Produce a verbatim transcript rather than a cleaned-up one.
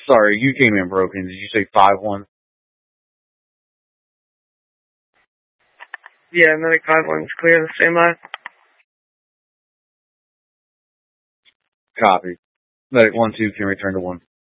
Sorry, you came in broken. Did you say five one? Yeah, medic five one's clear. Stand by. Copy. Medic one two can return to one.